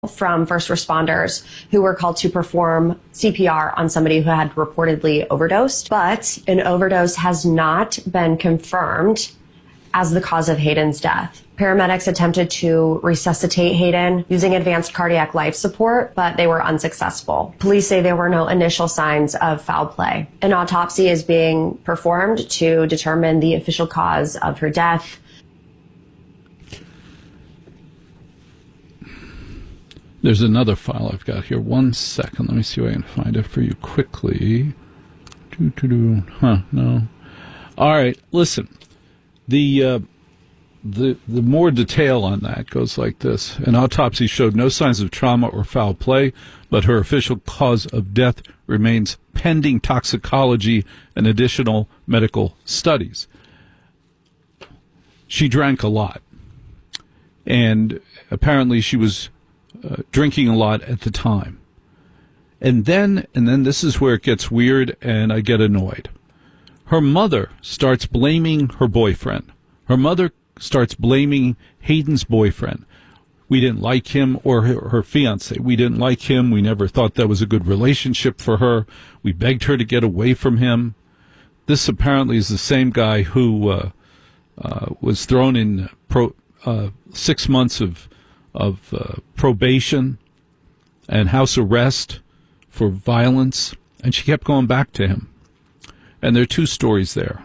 from first responders who were called to perform CPR on somebody who had reportedly overdosed, but an overdose has not been confirmed as the cause of Hayden's death. Paramedics attempted to resuscitate Hayden using advanced cardiac life support, but they were unsuccessful. Police say there were no initial signs of foul play. An autopsy is being performed to determine the official cause of her death. There's another file I've got here. 1 second. Let me see if I can find it for you quickly. No. All right, listen. The more detail on that goes like this. An autopsy showed no signs of trauma or foul play, but her official cause of death remains pending toxicology and additional medical studies. She drank a lot, and apparently she was drinking a lot at the time. And then this is where it gets weird and I get annoyed. Her mother starts blaming her boyfriend. Her mother starts blaming Hayden's boyfriend. We didn't like him, or her fiance. We didn't like him. We never thought that was a good relationship for her. We begged her to get away from him. This apparently is the same guy who was thrown in 6 months of probation and house arrest for violence, and she kept going back to him. And there are two stories there.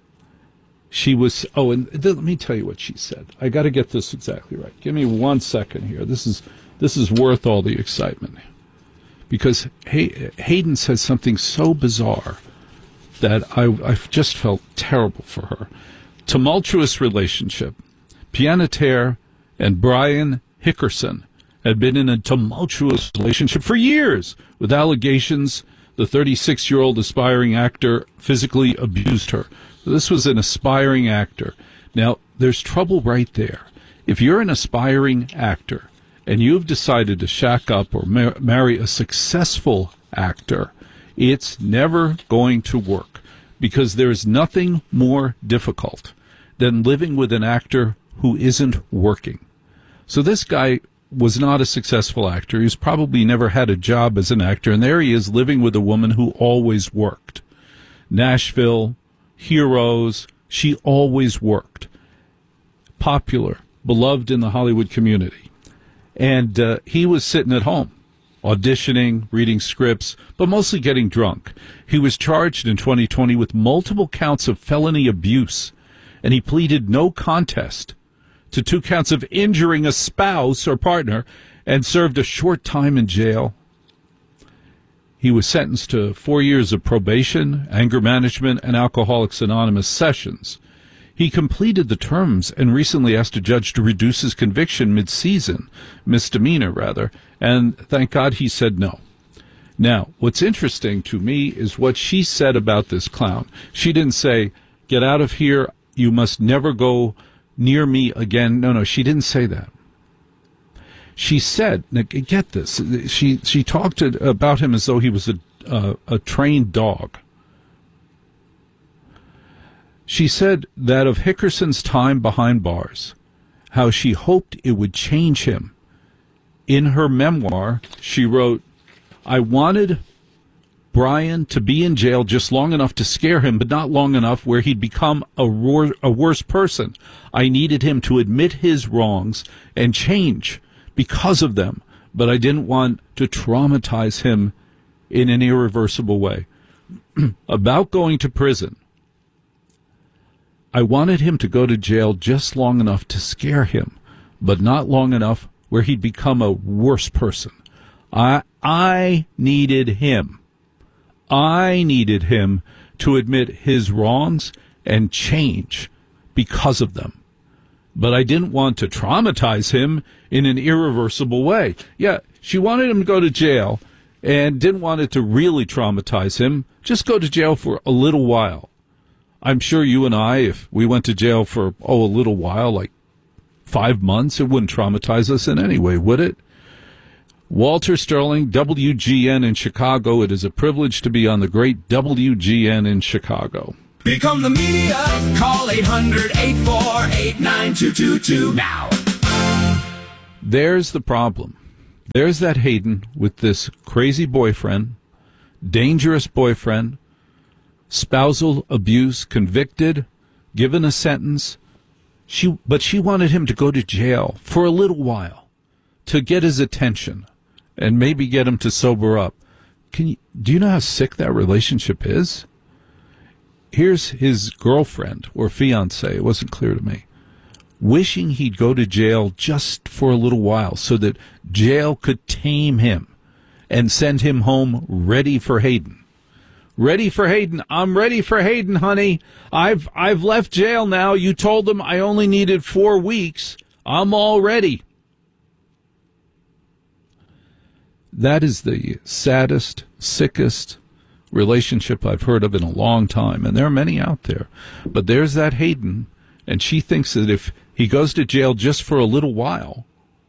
She was, and let me tell you what she said. I got to get this exactly right. Give me 1 second here. This is worth all the excitement, because Hayden says something so bizarre that I just felt terrible for her. Tumultuous relationship. Piano Terre and Brian Hickerson had been in a tumultuous relationship for years, with allegations the 36-year-old aspiring actor physically abused her. This was an aspiring actor. Now, there's trouble right there. If you're an aspiring actor and you've decided to shack up or marry a successful actor, it's never going to work, because there's nothing more difficult than living with an actor who isn't working. So this guy was not a successful actor. He's probably never had a job as an actor, and there he is living with a woman who always worked. Nashville, Heroes, she always worked. Popular, beloved in the Hollywood community. And he was sitting at home, auditioning, reading scripts, but mostly getting drunk. He was charged in 2020 with multiple counts of felony abuse, and he pleaded no contest to 2 counts of injuring a spouse or partner, and served a short time in jail. He was sentenced to 4 years of probation, anger management, and Alcoholics Anonymous sessions. He completed the terms and recently asked a judge to reduce his conviction misdemeanor rather, and thank God he said no. Now, what's interesting to me is what she said about this clown. She didn't say, "Get out of here, you must never go near me again." No, she didn't say that. She said, now get this, she talked about him as though he was a trained dog. She said that of Hickerson's time behind bars, how she hoped it would change him. In her memoir, she wrote, "I wanted Brian to be in jail just long enough to scare him, but not long enough where he'd become a worse person. I needed him to admit his wrongs and change because of them, but I didn't want to traumatize him in an irreversible way." About going to prison, "I wanted him to go to jail just long enough to scare him, but not long enough where he'd become a worse person. I needed him. I needed him to admit his wrongs and change because of them. But I didn't want to traumatize him in an irreversible way." Yeah, she wanted him to go to jail and didn't want it to really traumatize him. Just go to jail for a little while. I'm sure you and I, if we went to jail for, a little while, like 5 months, it wouldn't traumatize us in any way, would it? Walter Sterling, WGN in Chicago. It is a privilege to be on the great WGN in Chicago. Become the media. Call 800-848-9222 now. There's the problem. There's that Hayden with this crazy boyfriend, dangerous boyfriend, spousal abuse, convicted, given a sentence. But she wanted him to go to jail for a little while to get his attention and maybe get him to sober up. Do you know how sick that relationship is? Here's his girlfriend or fiance, it wasn't clear to me, wishing he'd go to jail just for a little while so that jail could tame him and send him home ready for Hayden. Ready for Hayden. I'm ready for Hayden, honey. I've left jail now. You told them I only needed 4 weeks. I'm all ready. That is the saddest, sickest relationship I've heard of in a long time, and there are many out there. But there's that Hayden, and she thinks that if he goes to jail just for a little while,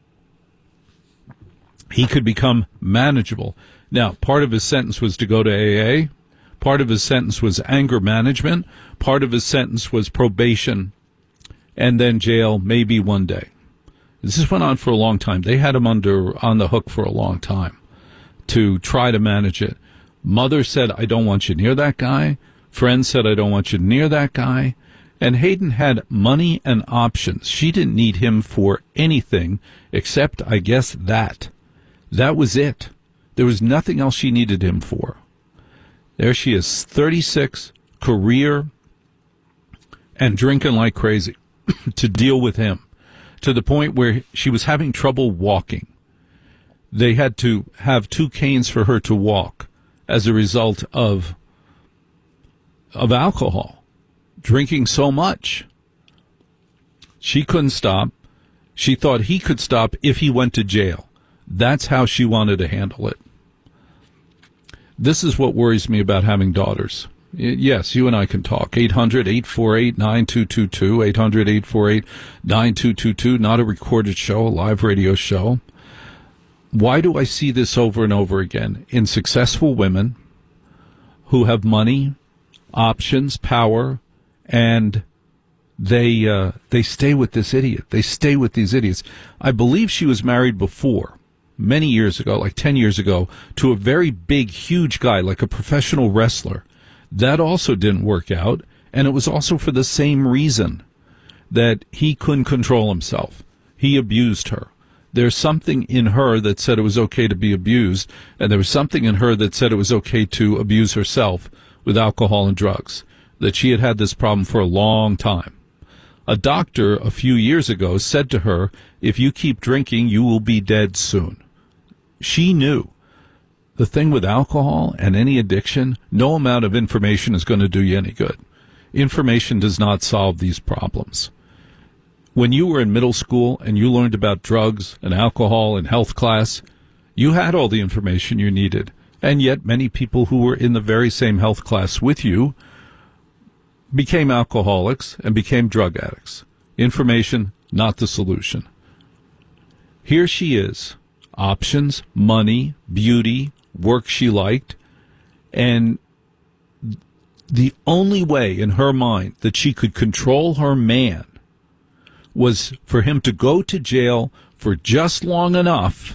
he could become manageable. Now, part of his sentence was to go to AA. Part of his sentence was anger management. Part of his sentence was probation, and then jail maybe one day. This went on for a long time. They had him on the hook for a long time to try to manage it. Mother said, I don't want you near that guy. Friends said, I don't want you near that guy. And Hayden had money and options. She didn't need him for anything except, I guess, that. That was it. There was nothing else she needed him for. There she is, 36, career, and drinking like crazy to deal with him, to the point where she was having trouble walking. They had to have 2 canes for her to walk as a result of alcohol, drinking so much. She couldn't stop. She thought he could stop if he went to jail. That's how she wanted to handle it. This is what worries me about having daughters. Yes, you and I can talk. 800-848-9222, 800-848-9222, not a recorded show, a live radio show. Why do I see this over and over again? In successful women who have money, options, power, and they stay with this idiot. They stay with these idiots. I believe she was married before, many years ago, like 10 years ago, to a very big, huge guy, like a professional wrestler. That also didn't work out, and it was also for the same reason, that he couldn't control himself. He abused her. There's something in her that said it was okay to be abused, and there was something in her that said it was okay to abuse herself with alcohol and drugs, that she had had this problem for a long time. A doctor a few years ago said to her, if you keep drinking, you will be dead soon. She knew. The thing with alcohol and any addiction, no amount of information is going to do you any good. Information does not solve these problems. When you were in middle school and you learned about drugs and alcohol in health class, you had all the information you needed. And yet many people who were in the very same health class with you became alcoholics and became drug addicts. Information, not the solution. Here she is. Options, money, beauty, work she liked, and the only way in her mind that she could control her man was for him to go to jail for just long enough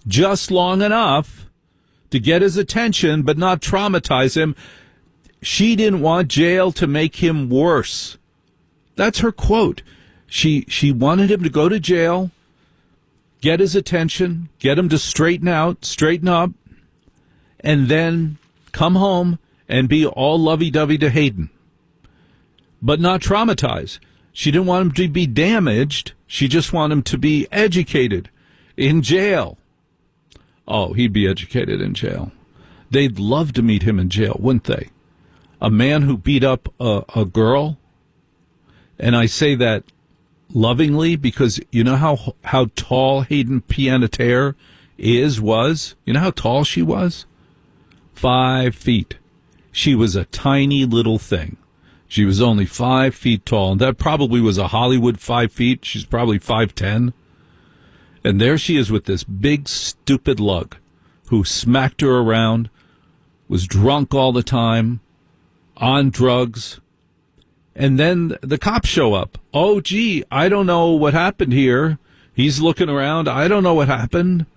to get his attention but not traumatize him. She didn't want jail to make him worse. That's her quote. She wanted him to go to jail, get his attention, get him to straighten up, and then come home and be all lovey-dovey to Hayden, but not traumatized. She didn't want him to be damaged. She just wanted him to be educated in jail. Oh, he'd be educated in jail. They'd love to meet him in jail, wouldn't they? A man who beat up a girl, and I say that lovingly because you know how tall Hayden Panettiere was? You know how tall she was? 5 feet. She was a tiny little thing. She was only 5 feet tall, and that probably was a Hollywood 5 feet. She's probably 5'10". And there she is with this big, stupid lug who smacked her around, was drunk all the time, on drugs. And then the cops show up. Oh, gee, I don't know what happened here. He's looking around. I don't know what happened.